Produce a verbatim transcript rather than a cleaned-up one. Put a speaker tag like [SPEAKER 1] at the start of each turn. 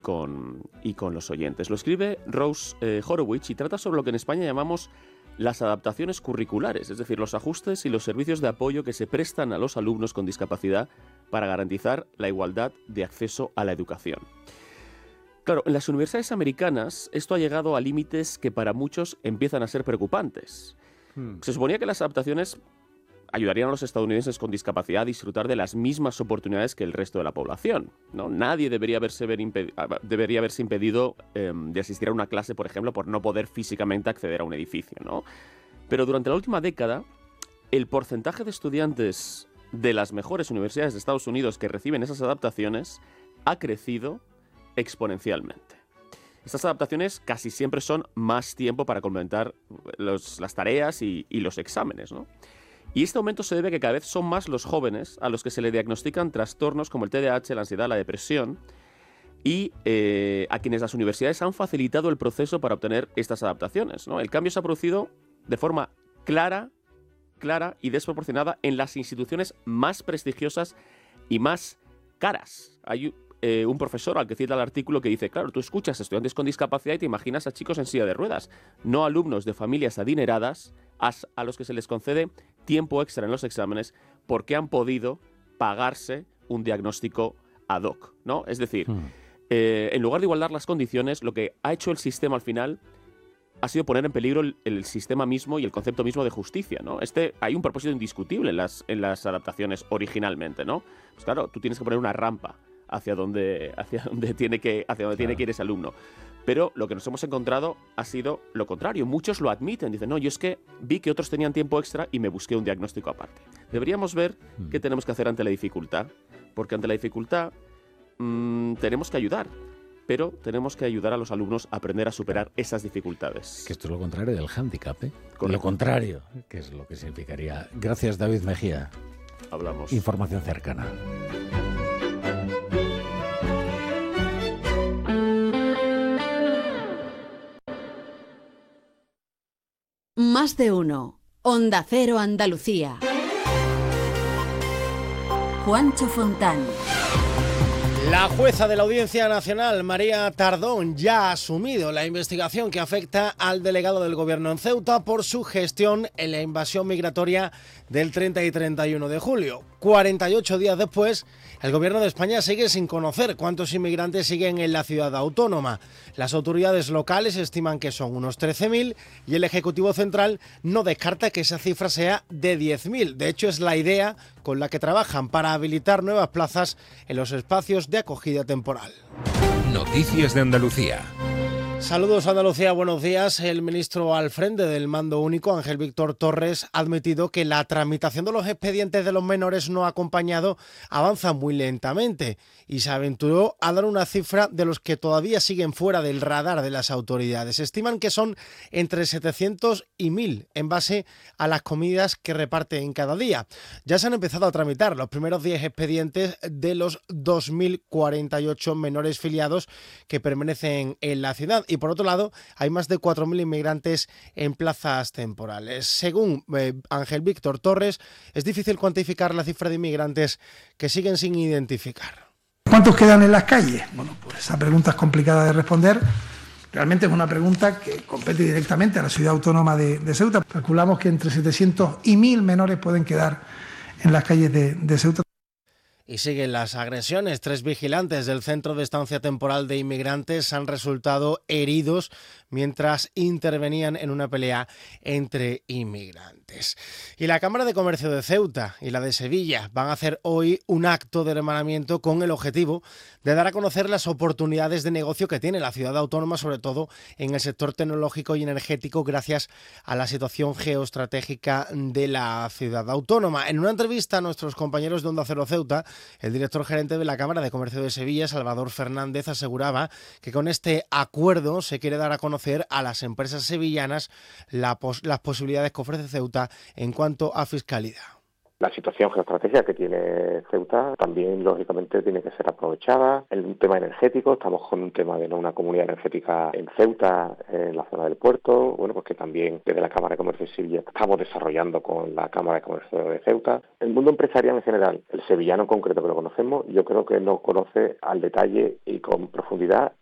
[SPEAKER 1] con, y con los oyentes. Lo escribe Rose eh, Horowitz y trata sobre lo que en España llamamos las adaptaciones curriculares, es decir, los ajustes y los servicios de apoyo que se prestan a los alumnos con discapacidad para garantizar la igualdad de acceso a la educación. Claro, en las universidades americanas esto ha llegado a límites que para muchos empiezan a ser preocupantes. Hmm. Se suponía que las adaptaciones ayudarían a los estadounidenses con discapacidad a disfrutar de las mismas oportunidades que el resto de la población, ¿no? Nadie debería haberse, ver impedi- debería haberse impedido eh, de asistir a una clase, por ejemplo, por no poder físicamente acceder a un edificio, ¿no? Pero durante la última década, el porcentaje de estudiantes de las mejores universidades de Estados Unidos que reciben esas adaptaciones ha crecido exponencialmente. Estas adaptaciones casi siempre son más tiempo para complementar los, las tareas y, y los exámenes, ¿no? Y este aumento se debe a que cada vez son más los jóvenes a los que se le diagnostican trastornos como el T D A H, la ansiedad, la depresión, y eh, a quienes las universidades han facilitado el proceso para obtener estas adaptaciones, ¿no? El cambio se ha producido de forma clara, clara y desproporcionada en las instituciones más prestigiosas y más caras. Hay eh, un profesor al que cita el artículo que dice, claro, tú escuchas a estudiantes con discapacidad y te imaginas a chicos en silla de ruedas, no alumnos de familias adineradas a, a los que se les concede tiempo extra en los exámenes porque han podido pagarse un diagnóstico ad hoc, ¿no? Es decir, mm. eh, en lugar de igualar las condiciones, lo que ha hecho el sistema al final ha sido poner en peligro el, el sistema mismo y el concepto mismo de justicia, ¿no? Este, hay un propósito indiscutible en las, en las adaptaciones originalmente, ¿no? Pues claro, tú tienes que poner una rampa hacia donde, hacia donde tiene que, hacia donde claro. tiene que ir ese alumno. Pero lo que nos hemos encontrado ha sido lo contrario. Muchos lo admiten. Dicen, no, yo es que vi que otros tenían tiempo extra y me busqué un diagnóstico aparte. Deberíamos ver mm. qué tenemos que hacer ante la dificultad. Porque ante la dificultad mmm, tenemos que ayudar. Pero tenemos que ayudar a los alumnos a aprender a superar esas dificultades.
[SPEAKER 2] Que esto es lo contrario del hándicap, ¿eh? Con lo contrario, que es lo que significaría. Gracias, David Mejía.
[SPEAKER 1] Hablamos.
[SPEAKER 2] Información cercana.
[SPEAKER 3] Más de uno. Onda Cero Andalucía. Juancho Fontán.
[SPEAKER 4] La jueza de la Audiencia Nacional, María Tardón, ya ha asumido la investigación que afecta al delegado del Gobierno en Ceuta por su gestión en la invasión migratoria del treinta y treinta y uno de julio. cuarenta y ocho días después, el Gobierno de España sigue sin conocer cuántos inmigrantes siguen en la ciudad autónoma. Las autoridades locales estiman que son unos trece mil y el Ejecutivo Central no descarta que esa cifra sea de diez mil. De hecho, es la idea con la que trabajan para habilitar nuevas plazas en los espacios de acogida temporal.
[SPEAKER 5] Noticias de Andalucía.
[SPEAKER 4] Saludos Andalucía, buenos días. El ministro al frente del Mando Único, Ángel Víctor Torres, ha admitido que la tramitación de los expedientes de los menores no acompañados avanza muy lentamente y se aventuró a dar una cifra de los que todavía siguen fuera del radar de las autoridades. Estiman que son entre setecientos y mil en base a las comidas que reparten cada día. Ya se han empezado a tramitar los primeros diez expedientes de los dos mil cuarenta y ocho menores filiados que permanecen en la ciudad. Y por otro lado, hay más de cuatro mil inmigrantes en plazas temporales. Según eh, Ángel Víctor Torres, es difícil cuantificar la cifra de inmigrantes que siguen sin identificar.
[SPEAKER 6] ¿Cuántos quedan en las calles? Bueno, pues esa pregunta es complicada de responder. Realmente es una pregunta que compete directamente a la ciudad autónoma de, de Ceuta. Calculamos que entre setecientos y mil menores pueden quedar en las calles de, de Ceuta.
[SPEAKER 4] Y siguen las agresiones. Tres vigilantes del Centro de Estancia Temporal de Inmigrantes han resultado heridos mientras intervenían en una pelea entre inmigrantes. Y la Cámara de Comercio de Ceuta y la de Sevilla van a hacer hoy un acto de hermanamiento con el objetivo de dar a conocer las oportunidades de negocio que tiene la ciudad autónoma, sobre todo en el sector tecnológico y energético, gracias a la situación geoestratégica de la ciudad autónoma. En una entrevista a nuestros compañeros de Onda Cero Ceuta, el director gerente de la Cámara de Comercio de Sevilla, Salvador Fernández, aseguraba que con este acuerdo se quiere dar a conocer a las empresas sevillanas la pos- las posibilidades que ofrece Ceuta en cuanto a fiscalidad.
[SPEAKER 7] La situación geoestratégica que tiene Ceuta también, lógicamente, tiene que ser aprovechada. En un tema energético, estamos con un tema de ¿no? una comunidad energética en Ceuta, en la zona del puerto, bueno, pues que también desde la Cámara de Comercio de Sevilla estamos desarrollando con la Cámara de Comercio de Ceuta. El mundo empresarial en general, el sevillano en concreto que lo conocemos, yo creo que no conoce al detalle y con profundidad